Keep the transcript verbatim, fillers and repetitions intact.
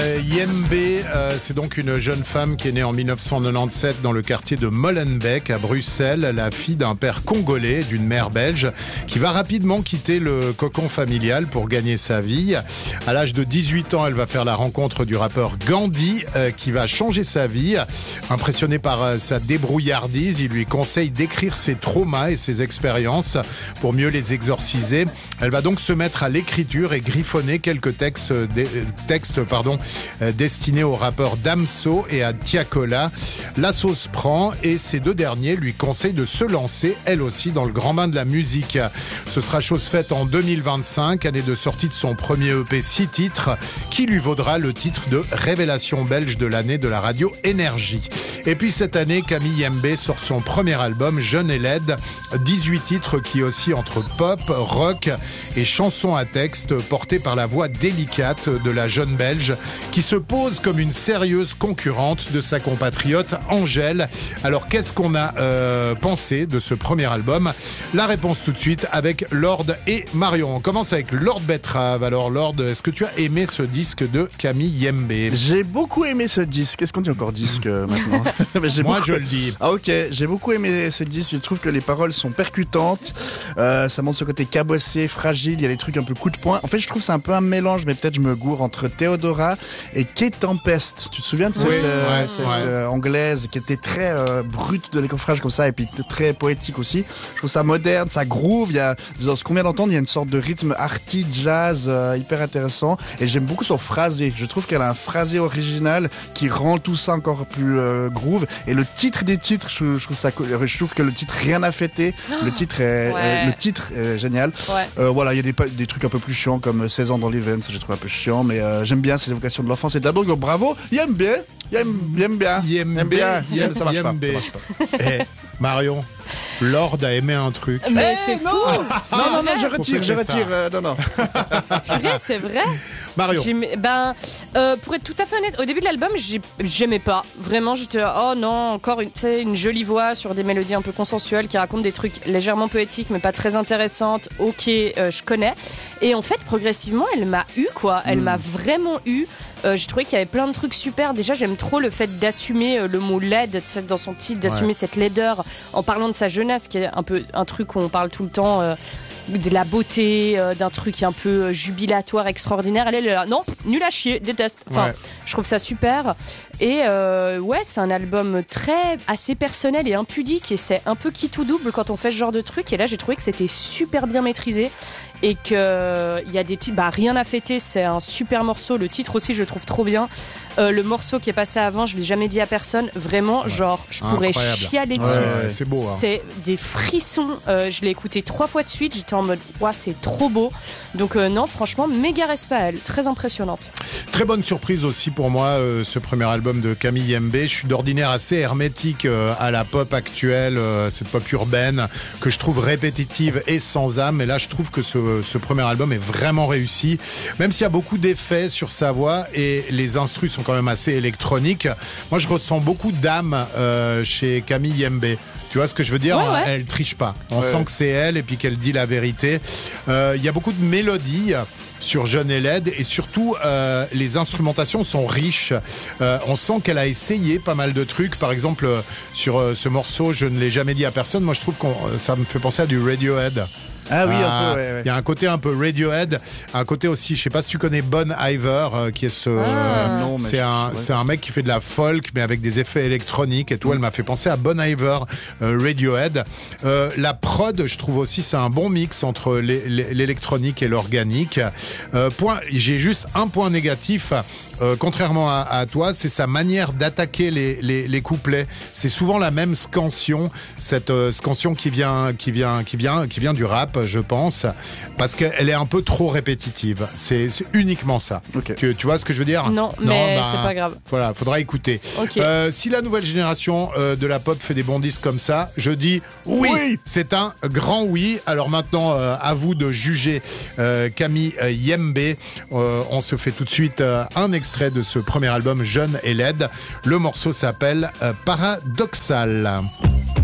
Euh, Yembe, euh, c'est donc une jeune femme qui est née en dix-neuf cent quatre-vingt-dix-sept dans le quartier de Molenbeek à Bruxelles, la fille d'un père congolais et d'une mère belge qui va rapidement quitter le cocon familial pour gagner sa vie. À l'âge de dix-huit ans, elle va faire la rencontre du rappeur Gandhi euh, qui va changer sa vie. Impressionné par euh, sa débrouillardise, il lui conseille d'écrire ses traumas et ses expériences pour mieux les exorciser. Elle va donc se mettre à l'écriture et griffonner quelques textes, euh, textes pardon, Euh, destiné aux rappeurs Damso et à Tiakola. La sauce prend et ces deux derniers lui conseillent de se lancer, elle aussi, dans le grand bain de la musique. Ce sera chose faite en deux mille vingt-cinq, année de sortie de son premier E P six titres, qui lui vaudra le titre de révélation belge de l'année de la radio Énergie. Et puis cette année, Camille Yembe sort son premier album, Jeune et laide, dix-huit titres qui oscillent entre pop, rock et chansons à texte, portés par la voix délicate de la jeune Belge, qui se pose comme une sérieuse concurrente de sa compatriote Angèle. Alors qu'est-ce qu'on a euh, pensé de ce premier album? La réponse tout de suite avec Lord et Marion. On commence avec Lord Betrave. Alors Lord, est-ce que tu as aimé ce disque de Camille Yembe? J'ai beaucoup aimé ce disque. Qu'est-ce qu'on dit encore disque euh, maintenant? Mais j'ai Moi beaucoup... je le dis. Ah ok, j'ai beaucoup aimé ce disque. Je trouve que les paroles sont percutantes. Euh, ça montre ce côté cabossé, fragile. Il y a des trucs un peu coup de poing. En fait, je trouve que c'est un peu un mélange, mais peut-être je me gourre, entre Theodora et Kate Tempest. Tu te souviens de cette, oui, euh, ouais, cette ouais. euh, anglaise qui était très euh, brute de décoffrage comme ça et puis t- très poétique aussi. Je trouve ça moderne, ça groove. Il y a, dans ce qu'on vient d'entendre, il y a une sorte de rythme arty, jazz euh, hyper intéressant. Et j'aime beaucoup son phrasé. Je trouve qu'elle a un phrasé original qui rend tout ça encore plus euh, groove. Et le titre des titres, je, je trouve ça, je trouve que le titre Rien à fêter. Le titre est, Ouais. euh, le titre est génial. Ouais. Euh, voilà, il y a des, des trucs un peu plus chiants comme seize ans dans l'event, ça j'ai trouvé un peu chiant, mais euh, j'aime bien ces évocations de l'enfance. Et d'abord, bravo, Yembe, Yembe, Yembe bien, Yembe, Yembe bien, Yembe, ça marche Yembe. pas, ça marche pas. Eh, Marion, Lord a aimé un truc. Mais Eh, c'est non, fou. non, non, non, je Faut retire, je fêter retire, ça. euh, non, non. Purée, c'est vrai. Marion. J'aimais- Ben, euh, pour être tout à fait honnête, au début de l'album, j'ai- j'aimais pas. Vraiment, j'étais là, oh non, encore une, tu sais, une jolie voix sur des mélodies un peu consensuelles qui racontent des trucs légèrement poétiques, mais pas très intéressantes. Ok, euh, je connais. Et en fait, progressivement, elle m'a eu, quoi. Elle m'a vraiment eu. Euh, j'ai trouvé qu'il y avait plein de trucs super. Déjà, j'aime trop le fait d'assumer euh, le mot laide, tu sais, dans son titre, d'assumer Ouais. cette laideur en parlant de sa jeunesse, qui est un peu un truc où on parle tout le temps. Euh, de la beauté, euh, d'un truc un peu euh, jubilatoire, extraordinaire. Elle, elle est là, non, nul à chier, déteste. Enfin, Ouais. je trouve ça super. Et euh, ouais, c'est un album très assez personnel et impudique, et c'est un peu qui tout double quand on fait ce genre de truc. Et là, j'ai trouvé que c'était super bien maîtrisé et que il y a des titres. Bah, Rien à fêter, c'est un super morceau. Le titre aussi, je le trouve trop bien. Euh, le morceau qui est passé avant, je l'ai jamais dit à personne. Vraiment, genre, je pourrais Incroyable. chialer Ouais, dessus. ouais, c'est beau. Hein. C'est des frissons. Euh, je l'ai écouté trois fois de suite. J'étais en mode, ouah, c'est trop beau. Donc euh, non, franchement, méga respect à elle. Très impressionnante. Très bonne surprise aussi pour moi, euh, ce premier album de Camille Yembe. Je suis d'ordinaire assez hermétique euh, à la pop actuelle, euh, cette pop urbaine que je trouve répétitive et sans âme. Et là, je trouve que ce, ce premier album est vraiment réussi. Même s'il y a beaucoup d'effets sur sa voix et les instrus sont quand même assez électroniques. Moi, je ressens beaucoup d'âme euh, chez Camille Yembe. Tu vois ce que je veux dire? Ouais, ouais. Elle triche pas. On Ouais. sent que c'est elle et puis qu'elle dit la vérité. Euh, Il y a beaucoup de mélodies sur Jeune et laide et surtout euh, les instrumentations sont riches. Euh, on sent qu'elle a essayé pas mal de trucs. Par exemple, euh, sur euh, ce morceau, je ne l'ai jamais dit à personne. Moi, je trouve que ça me fait penser à du Radiohead. Ah oui, Ah, un peu, ouais, ouais. Il y a un côté un peu Radiohead, un côté aussi, je sais pas si tu connais Bon Iver, euh, qui est ce, Ah. Non, mais c'est je- un, ouais, c'est un mec qui fait de la folk, mais avec des effets électroniques et tout. Elle m'a fait penser à Bon Iver, euh, Radiohead. Euh, la prod, je trouve aussi, c'est un bon mix entre l'é- l'é- l'électronique et l'organique. Euh, point, j'ai juste un point négatif. Euh, contrairement à, à toi, c'est sa manière d'attaquer les, les, les couplets. C'est souvent la même scansion, cette euh, scansion qui vient, qui vient, qui vient, qui vient du rap, je pense, parce qu'elle est un peu trop répétitive. C'est, c'est uniquement ça. Ok. Tu, tu vois ce que je veux dire? Non, mais c'est pas grave. Voilà, faudra écouter. Ok. Euh, si la nouvelle génération euh, de la pop fait des bons disques comme ça, je dis oui. Oui. C'est un grand oui. Alors maintenant, euh, à vous de juger euh, Camille euh, Yembe. Euh, on se fait tout de suite euh, un extrait de ce premier album Jeune et laide. Le morceau s'appelle euh, Paradoxal.